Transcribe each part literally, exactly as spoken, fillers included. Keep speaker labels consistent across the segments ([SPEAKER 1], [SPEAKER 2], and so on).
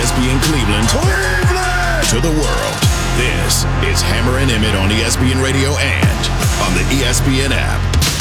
[SPEAKER 1] S P N Cleveland, Cleveland to the world. This is Hammer and Emmett on E S P N Radio and on the E S P N app.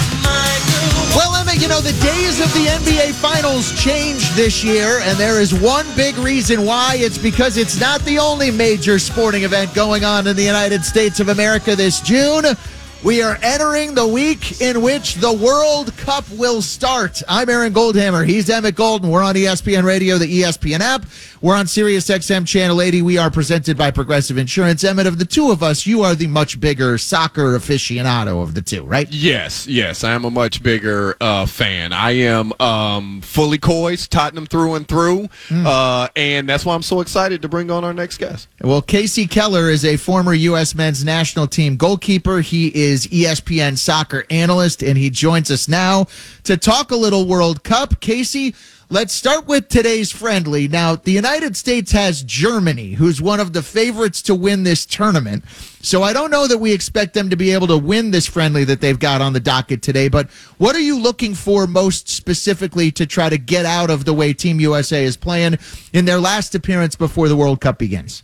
[SPEAKER 2] Well, Emmett, you know, the days of the N B A Finals changed this year, and there is one big reason why. It's because it's not the only major sporting event going on in the United States of America this June. We are entering the week in which the World Cup will start. I'm Aaron Goldhammer. He's Emmett Golden. We're on E S P N Radio, the E S P N app. We're on Sirius X M Channel eighty. We are presented by Progressive Insurance. Emmett, of the two of us, you are the much bigger soccer aficionado of the two, right?
[SPEAKER 3] Yes, yes. I am a much bigger uh, fan. I am um, fully Coys, Tottenham through and through, mm. uh, and that's why I'm so excited to bring on our next guest.
[SPEAKER 2] Well, Casey Keller is a former U S men's national team goalkeeper. He is E S P N soccer analyst, and he joins us now to talk a little World Cup. Casey, let's start with today's friendly. Now, the United States has Germany, who's one of the favorites to win this tournament. So I don't know that we expect them to be able to win this friendly that they've got on the docket today, but what are you looking for most specifically to try to get out of the way Team U S A is playing in their last appearance before the World Cup begins?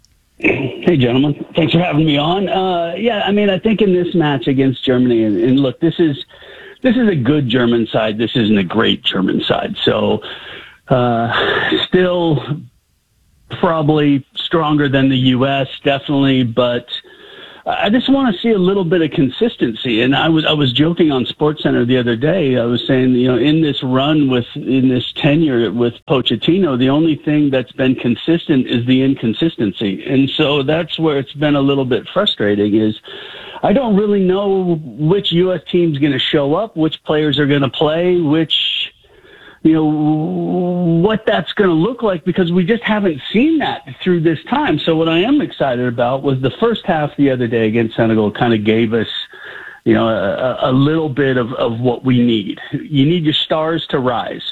[SPEAKER 4] Hey, gentlemen. Thanks for having me on. Uh, yeah, I mean, I think in this match against Germany, and, and look, this is this is a good German side. This isn't a great German side. So uh, still probably stronger than the U S, definitely, but I just want to see a little bit of consistency. And I was I was joking on SportsCenter the other day. I was saying, you know, in this run with in this tenure with Pochettino, the only thing that's been consistent is the inconsistency. And so that's where it's been a little bit frustrating is I don't really know which U S team's going to show up, which players are going to play, which, you know, what that's going to look like, because we just haven't seen that through this time. So what I am excited about was the first half the other day against Senegal kind of gave us, you know, a, a little bit of, of what we need. You need your stars to rise.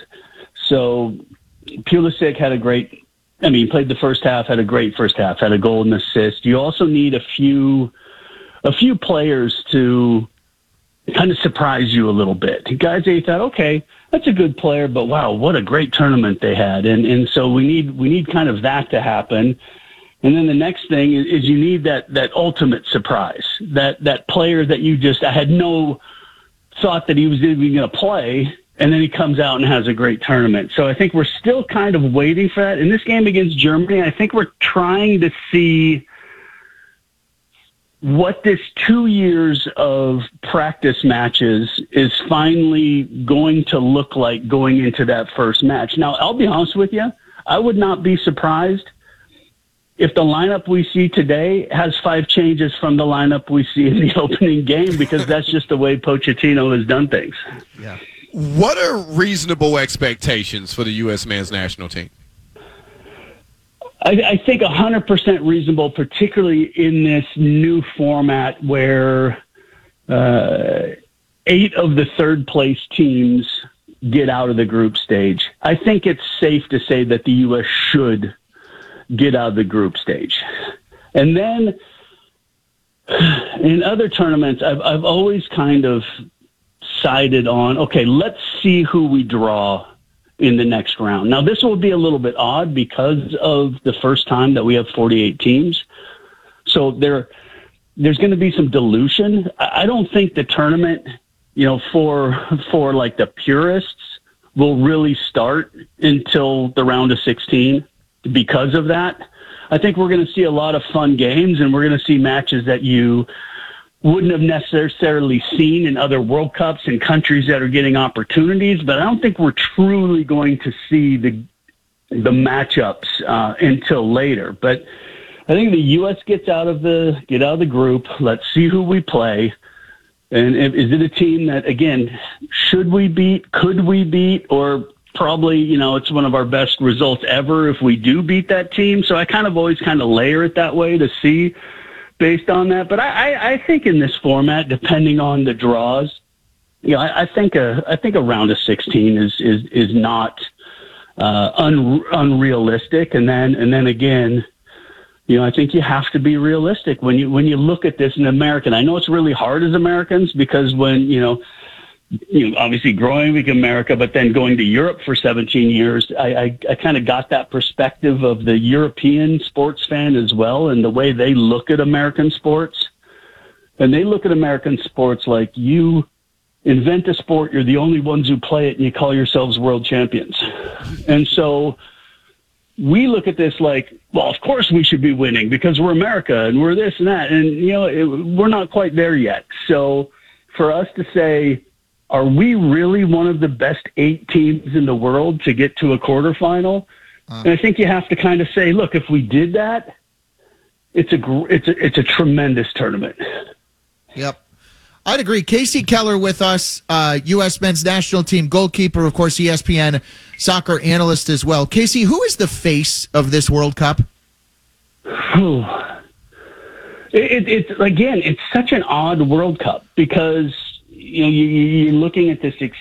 [SPEAKER 4] So Pulisic had a great, I mean, played the first half, had a great first half, had a goal and assist. You also need a few, a few players to kind of surprise you a little bit. Guys that you thought, okay, that's a good player, but wow, what a great tournament they had. And and so we need we need kind of that to happen. And then the next thing is, is you need that that ultimate surprise. That that player that you just I had no thought that he was even going to play, and then he comes out and has a great tournament. So I think we're still kind of waiting for that. In this game against Germany, I think we're trying to see what this two years of practice matches is finally going to look like going into that first match. Now, I'll be honest with you, I would not be surprised if the lineup we see today has five changes from the lineup we see in the opening game, because that's just the way Pochettino has done things.
[SPEAKER 2] Yeah.
[SPEAKER 3] What are reasonable expectations for the U S men's national team?
[SPEAKER 4] I, I think one hundred percent reasonable, particularly in this new format where uh, eight of the third-place teams get out of the group stage. I think it's safe to say that the U S should get out of the group stage. And then in other tournaments, I've, I've always kind of sided on, okay, let's see who we draw in the next round. Now, this will be a little bit odd because of the first time that we have forty-eight teams. So there, there's going to be some dilution. I don't think the tournament, you know, for for like the purists will really start until the round of sixteen because of that. I think we're going to see a lot of fun games, and we're going to see matches that you wouldn't have necessarily seen in other World Cups in countries that are getting opportunities, but I don't think we're truly going to see the the matchups uh, until later. But I think the U S gets out of the get out of the group. Let's see who we play, and if, is it a team that, again, should we beat, could we beat, or probably, you know, it's one of our best results ever if we do beat that team. So I kind of always kind of layer it that way to see based on that. But I, I, I think in this format, depending on the draws, you know, I, I think a I think a round of sixteen is is is not uh, un, unrealistic. And then and then again, you know, I think you have to be realistic when you when you look at this in American. I know it's really hard as Americans because when, you know, you know, obviously growing with America, but then going to Europe for seventeen years, I, I, I kind of got that perspective of the European sports fan as well, and the way they look at American sports. And they look at American sports like you invent a sport, you're the only ones who play it, and you call yourselves world champions. And so we look at this like, well, of course we should be winning because we're America and we're this and that. And, you know, it, we're not quite there yet. So for us to say, are we really one of the best eight teams in the world to get to a quarterfinal? Uh, and I think you have to kind of say, look, if we did that, it's a it's a it's a tremendous tournament.
[SPEAKER 2] Yep, I'd agree. Casey Keller with us, uh, U S men's national team goalkeeper, of course, E S P N soccer analyst as well. Casey, who is the face of this World Cup?
[SPEAKER 4] it, it, it's again, it's such an odd World Cup because. You know, you, you're looking at this ex,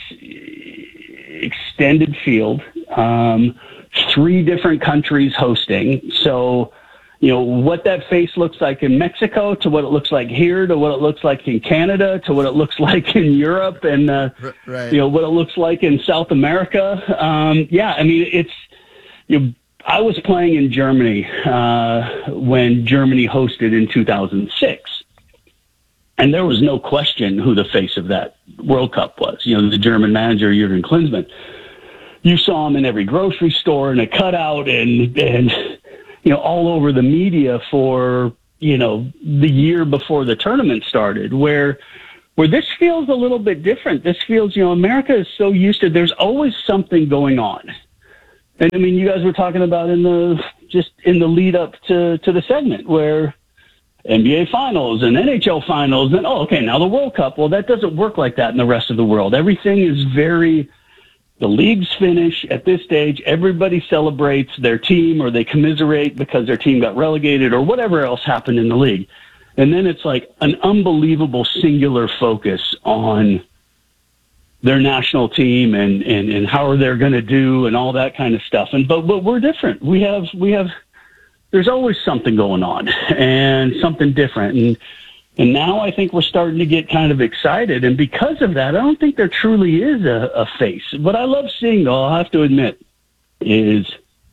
[SPEAKER 4] extended field, um, three different countries hosting. So, you know, what that face looks like in Mexico to what it looks like here to what it looks like in Canada to what it looks like in Europe and, uh, right. you know, what it looks like in South America. Um, yeah, I mean, it's, you know, I was playing in Germany uh, when Germany hosted in two thousand six. And there was no question who the face of that World Cup was. You know, the German manager, Jurgen Klinsmann. You saw him in every grocery store in a cutout and, and, you know, all over the media for, you know, the year before the tournament started, where, where this feels a little bit different. This feels, you know, America is so used to, there's always something going on. And I mean, you guys were talking about in the, just in the lead up to, to the segment where, N B A finals and N H L finals, and oh, okay, now the World Cup. Well, that doesn't work like that in the rest of the world. Everything is very, the leagues finish at this stage, everybody celebrates their team or they commiserate because their team got relegated or whatever else happened in the league. And then it's like an unbelievable singular focus on their national team and, and, and how are they going to do and all that kind of stuff. And, but, but we're different. We have, we have, there's always something going on and something different. And and now I think we're starting to get kind of excited. And because of that, I don't think there truly is a, a face. What I love seeing, though, I'll have to admit, is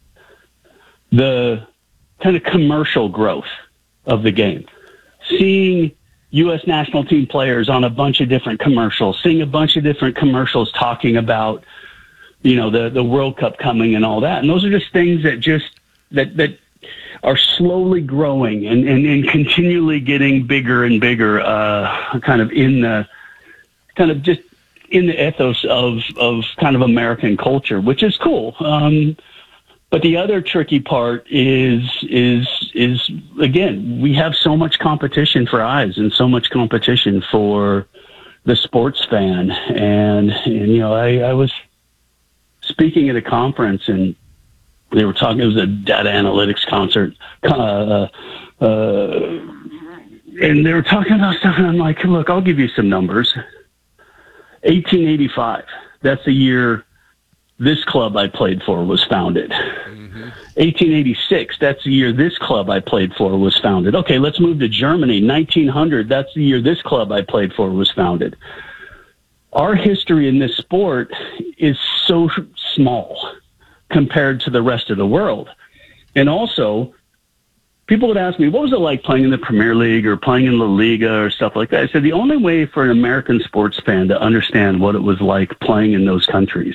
[SPEAKER 4] the kind of commercial growth of the game. Seeing U S national team players on a bunch of different commercials, seeing a bunch of different commercials talking about, you know, the, the World Cup coming and all that. And those are just things that just, that, that, are slowly growing and, and, and continually getting bigger and bigger, uh, kind of in the, kind of just in the ethos of, of kind of American culture, which is cool. Um, but the other tricky part is, is, is again, we have so much competition for eyes and so much competition for the sports fan. And, and you know, I, I was speaking at a conference and, they were talking, it was a data analytics concert, uh, uh, and they were talking about stuff, and I'm like, look, I'll give you some numbers. eighteen eighty-five, that's the year this club I played for was founded. Mm-hmm. eighteen eighty-six, that's the year this club I played for was founded. Okay, let's move to Germany. nineteen hundred, that's the year this club I played for was founded. Our history in this sport is so small compared to the rest of the world. And also, people would ask me, what was it like playing in the Premier League or playing in La Liga or stuff like that? I said, the only way for an American sports fan to understand what it was like playing in those countries,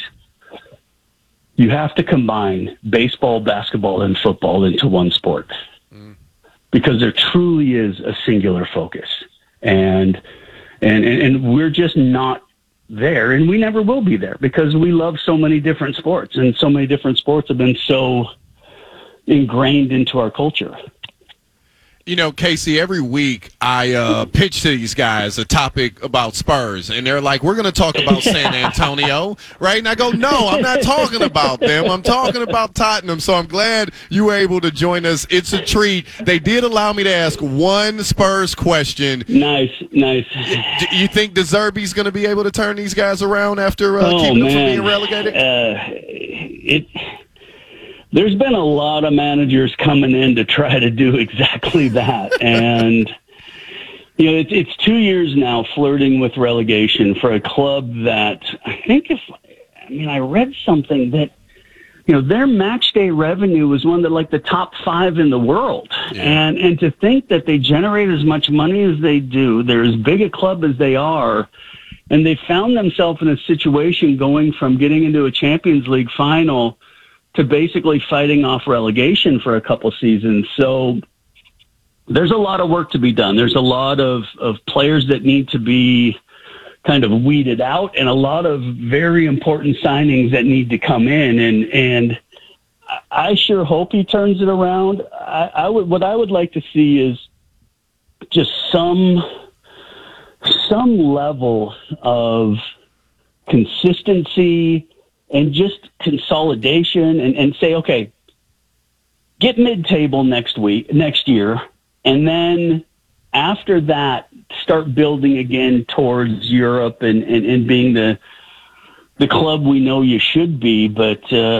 [SPEAKER 4] you have to combine baseball, basketball, and football into one sport. Mm. Because there truly is a singular focus. And, and, and we're just not there, and we never will be there because we love so many different sports, and so many different sports have been so ingrained into our culture.
[SPEAKER 3] You know, Casey, every week I uh, pitch to these guys a topic about Spurs, and they're like, we're going to talk about San Antonio, right? And I go, no, I'm not talking about them. I'm talking about Tottenham, so I'm glad you were able to join us. It's a treat. They did allow me to ask one Spurs question.
[SPEAKER 4] Nice, nice.
[SPEAKER 3] Do you think De Zerbi's going to be able to turn these guys around after uh,
[SPEAKER 4] oh,
[SPEAKER 3] keeping
[SPEAKER 4] man.
[SPEAKER 3] them from being relegated?
[SPEAKER 4] Uh, it... There's been a lot of managers coming in to try to do exactly that. And You know, it's, it's two years now flirting with relegation for a club that I think if, I mean, I read something that, you know, their match day revenue was one of the, like the top five in the world. Yeah. And, and to think that they generate as much money as they do, they're as big a club as they are, and they found themselves in a situation going from getting into a Champions League final to basically fighting off relegation for a couple seasons. So there's a lot of work to be done. There's a lot of, of players that need to be kind of weeded out, and a lot of very important signings that need to come in. And, and I sure hope he turns it around. I, I would, what I would like to see is just some, some level of consistency and just consolidation, and, and say, okay, get mid-table next week, next year. And then after that, start building again towards Europe and, and, and being the the club we know you should be. But uh,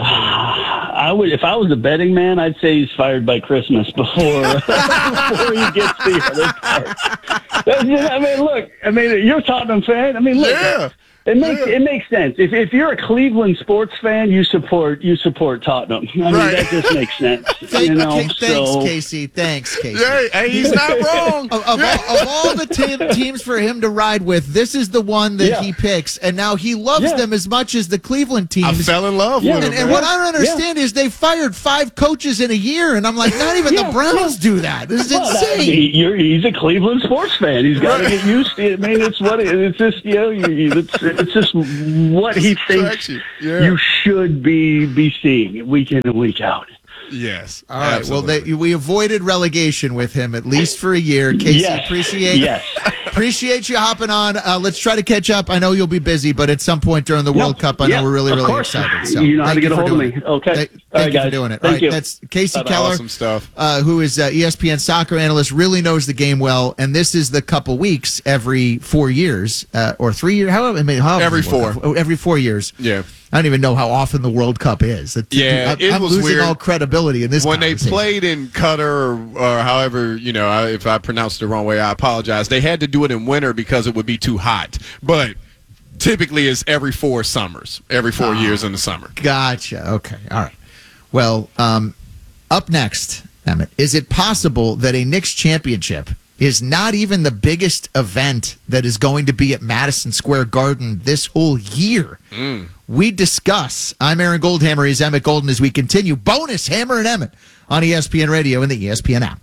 [SPEAKER 4] I would, if I was a betting man, I'd say he's fired by Christmas before before he gets the other part. That's just, I mean, look, I mean, you're a Tottenham fan. I mean, look.
[SPEAKER 3] Yeah.
[SPEAKER 4] It makes yeah. it makes sense. If if you're a Cleveland sports fan, you support you support Tottenham. I mean, right. that just makes sense.
[SPEAKER 2] Thank,
[SPEAKER 4] you know,
[SPEAKER 2] okay, thanks,
[SPEAKER 4] so.
[SPEAKER 2] Casey. Thanks, Casey.
[SPEAKER 3] Hey, hey, he's not wrong.
[SPEAKER 2] of, of, all, of all the te- teams for him to ride with, this is the one that
[SPEAKER 4] yeah.
[SPEAKER 2] he picks, and now he loves
[SPEAKER 4] yeah.
[SPEAKER 2] them as much as the Cleveland teams.
[SPEAKER 3] I fell in love
[SPEAKER 4] yeah.
[SPEAKER 3] with him.
[SPEAKER 2] And, and what I don't understand yeah. is they fired five coaches in a year, and I'm like, not even
[SPEAKER 4] yeah.
[SPEAKER 2] the Browns do that. This is
[SPEAKER 4] well,
[SPEAKER 2] insane.
[SPEAKER 4] That, he, you're, he's a Cleveland sports fan. He's got to get used to it. I mean, it's what it, it's just you know, you, it's it's just what he thinks yeah. you should be be seeing week in and week out.
[SPEAKER 3] Yes.
[SPEAKER 2] All right. Absolutely. Well, they, we avoided relegation with him at least for a year. Casey,
[SPEAKER 4] yes.
[SPEAKER 2] appreciate
[SPEAKER 4] yes.
[SPEAKER 2] appreciate you hopping on. Uh, let's try to catch up. I know you'll be busy, but at some point during the World
[SPEAKER 4] no,
[SPEAKER 2] Cup, I
[SPEAKER 4] yeah,
[SPEAKER 2] know we're really, really
[SPEAKER 4] course.
[SPEAKER 2] excited. So
[SPEAKER 4] you know how to get a hold of me.
[SPEAKER 2] It.
[SPEAKER 4] Okay.
[SPEAKER 2] Th-
[SPEAKER 4] All
[SPEAKER 2] thank
[SPEAKER 4] right,
[SPEAKER 2] you
[SPEAKER 4] guys.
[SPEAKER 2] for doing it.
[SPEAKER 4] Thank
[SPEAKER 2] All right.
[SPEAKER 4] you.
[SPEAKER 2] That's Casey
[SPEAKER 3] That's
[SPEAKER 2] Keller,
[SPEAKER 3] awesome stuff.
[SPEAKER 2] Uh, who is uh, E S P N soccer analyst, really knows the game well, and this is the couple weeks every four years uh, or three years. How I mean, how
[SPEAKER 3] every four.
[SPEAKER 2] Oh, every four years.
[SPEAKER 3] Yeah.
[SPEAKER 2] I don't even know how often the World Cup is. It's,
[SPEAKER 3] yeah,
[SPEAKER 2] I'm,
[SPEAKER 3] it
[SPEAKER 2] I'm
[SPEAKER 3] was
[SPEAKER 2] losing
[SPEAKER 3] weird.
[SPEAKER 2] all credibility in this.
[SPEAKER 3] When they played in Qatar, or, or however, you know, I, if I pronounced it the wrong way, I apologize. They had to do it in winter because it would be too hot. But typically, it's every four summers, every four oh, years in the summer.
[SPEAKER 2] Gotcha. Okay. All right. Well, um, up next, Emmett, is it possible that a Knicks championship is not even the biggest event that is going to be at Madison Square Garden this whole year?
[SPEAKER 3] Mm.
[SPEAKER 2] We discuss. I'm Aaron Goldhammer. He's Emmett Golden as we continue. Bonus Hammer and Emmett on E S P N Radio and the E S P N app.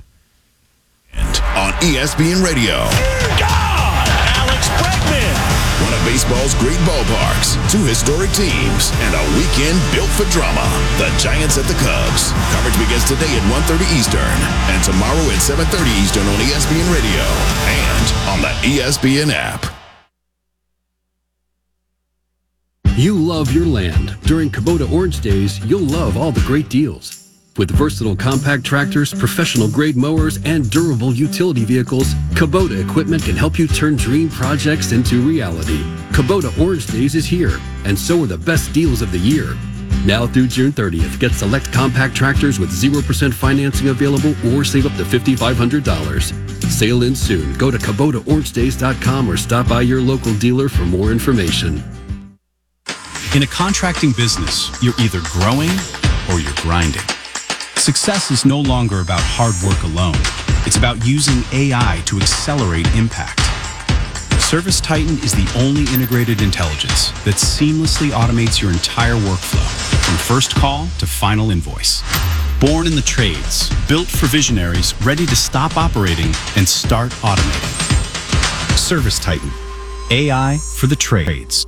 [SPEAKER 1] And on E S P N Radio.
[SPEAKER 5] God! Alex Bregman!
[SPEAKER 1] One of baseball's great ballparks, two historic teams, and a weekend built for drama. The Giants at the Cubs. Coverage begins today at one thirty Eastern and tomorrow at seven thirty Eastern on E S P N Radio and on the E S P N app.
[SPEAKER 6] You love your land. During Kubota Orange Days, you'll love all the great deals. With versatile compact tractors, professional-grade mowers, and durable utility vehicles, Kubota equipment can help you turn dream projects into reality. Kubota Orange Days is here, and so are the best deals of the year. Now through June thirtieth, get select compact tractors with zero percent financing available or save up to five thousand five hundred dollars. Sale ends soon. Go to Kubota Orange Days dot com or stop by your local dealer for more information.
[SPEAKER 7] In a contracting business, you're either growing or you're grinding. Success is no longer about hard work alone. It's about using A I to accelerate impact. ServiceTitan is the only integrated intelligence that seamlessly automates your entire workflow, from first call to final invoice. Born in the trades, built for visionaries ready to stop operating and start automating. ServiceTitan, A I for the trades.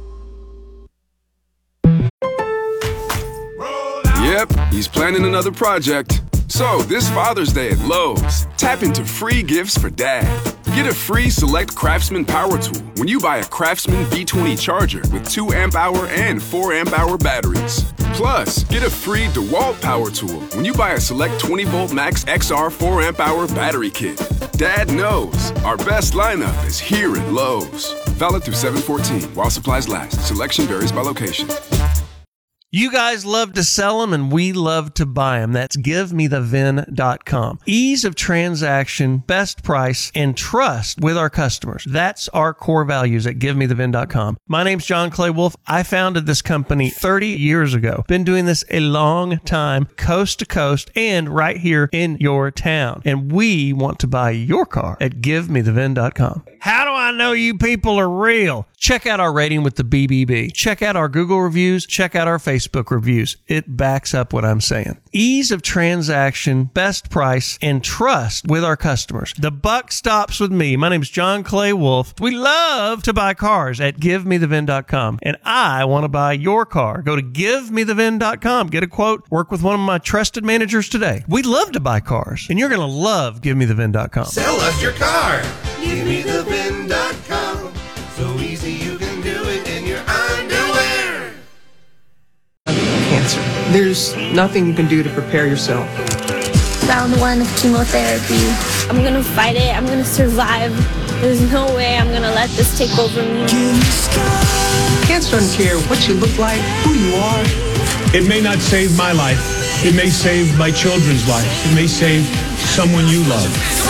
[SPEAKER 8] Yep, he's planning another project. So, this Father's Day at Lowe's, tap into free gifts for Dad. Get a free Select Craftsman power tool when you buy a Craftsman V twenty charger with two amp hour and four amp hour batteries. Plus, get a free DeWalt power tool when you buy a Select twenty volt Max X R four amp hour battery kit. Dad knows our best lineup is here at Lowe's. Valid through seven fourteen while supplies last. Selection varies by location.
[SPEAKER 9] You guys love to sell them, and we love to buy them. That's give me the V I N dot com. Ease of transaction, best price, and trust with our customers. That's our core values at give me the V I N dot com. My name's John Clay Wolf. I founded this company thirty years ago. Been doing this a long time, coast to coast, and right here in your town. And we want to buy your car at give me the V I N dot com. How do I know you people are real? Check out our rating with the B B B. Check out our Google reviews. Check out our Facebook reviews. It backs up what I'm saying. Ease of transaction, best price, and trust with our customers. The buck stops with me. My name's John Clay Wolf. We love to buy cars at give me the V I N dot com. And I want to buy your car. Go to give me the V I N dot com. Get a quote. Work with one of my trusted managers today. We love to buy cars. And you're going to love give me the V I N dot com.
[SPEAKER 10] Sell us your car. give me the V I N dot com. So easy you can do it in your underwear.
[SPEAKER 11] Cancer. There's nothing you can do to prepare yourself.
[SPEAKER 12] Round one of chemotherapy. I'm gonna fight it. I'm gonna survive. There's no way I'm gonna let this take over me.
[SPEAKER 11] Cancer doesn't care what you look like, who you are.
[SPEAKER 13] It may not save my life. It may save my children's life. It may save someone you love.